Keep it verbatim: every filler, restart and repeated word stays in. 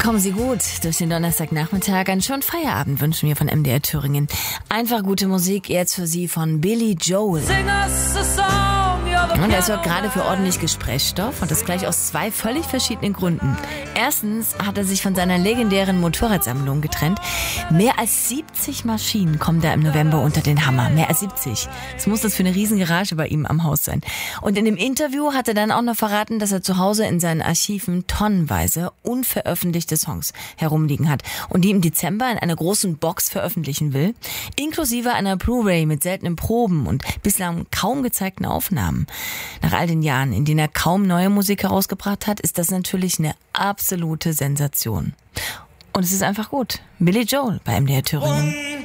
Kommen Sie gut durch den Donnerstagnachmittag. Einen schönen Feierabend wünschen wir von M D R Thüringen. Einfach gute Musik, jetzt für Sie von Billy Joel. Und er sorgt gerade für ordentlich Gesprächsstoff und das gleich aus zwei völlig verschiedenen Gründen. Erstens hat er sich von seiner legendären Motorradsammlung getrennt. Mehr als siebzig Maschinen kommen da im November unter den Hammer. Mehr als siebzig. Das muss das für eine riesen Garage bei ihm am Haus sein. Und in dem Interview hat er dann auch noch verraten, dass er zu Hause in seinen Archiven tonnenweise unveröffentlichte Songs herumliegen hat und die im Dezember in einer großen Box veröffentlichen will, inklusive einer Blu-ray mit seltenen Proben und bislang kaum gezeigten Aufnahmen. Nach all den Jahren, in denen er kaum neue Musik herausgebracht hat, ist das natürlich eine absolute Sensation. Und es ist einfach gut. Billy Joel bei M D R Thüringen.